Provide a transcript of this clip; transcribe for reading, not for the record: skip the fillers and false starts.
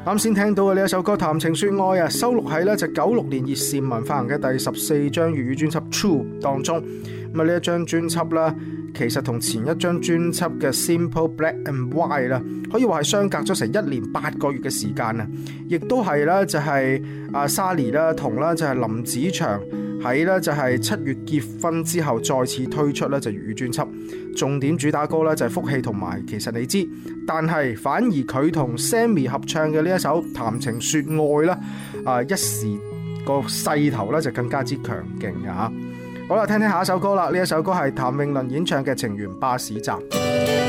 啱先聽到嘅呢一首歌《談情說愛》啊，收錄喺呢就96年葉倩文發行嘅第14張粵語專輯《True》當中。咁啊呢一張專輯啦，其實同前一張專輯嘅《Simple Black and White》啦，可以話係相隔咗成1年8個月嘅時間啊！亦都係啦，就係沙莉啦同啦就係林子祥喺咧就係7月結婚之後再次推出咧就粵語專輯，重點主打歌咧就係福氣同埋其實你知，但係反而佢同 Sammy 合唱嘅呢一首談情說愛啦，一時個勢頭咧就更加之強勁㗎。好啦，聽聽下一首歌啦，呢一首歌係譚詠麟演唱嘅《情緣巴士站》。